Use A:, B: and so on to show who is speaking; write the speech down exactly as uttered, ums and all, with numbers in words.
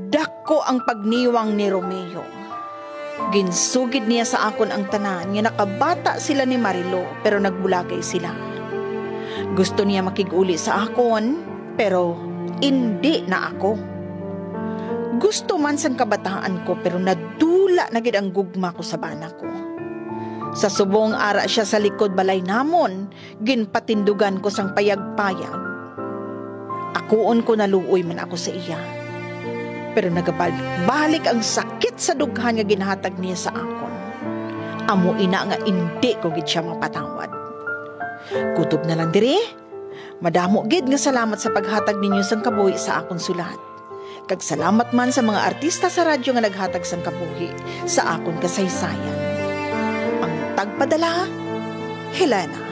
A: Dako ang pagniwang ni Romeo. Ginsugid niya sa akon ang tanan nga nakabata sila ni Marilo pero nagbulagay sila. Gusto niya makiguli sa akon pero hindi na ako. Gusto man sang kabataan ko pero nadula na gid ang gugma ko sa bana ko. Sa subong ara siya sa likod balay namon, ginpatindugan ko sang payag-payag. Akuon ko naluoy man ako sa iya. Pero nagabalik ang sakit sa dughan nga ginhatag niya sa akon. Amo ina nga hindi ko gid siya mapatawad. Kutob na lang diri. Madamo gid nga salamat sa paghatag ninyo sang kabuhi sa akon sulat. Kag salamat man sa mga artista sa radyo nga naghatag sang kabuhi sa akon kasaysayan. Ang tagpadala, Helena.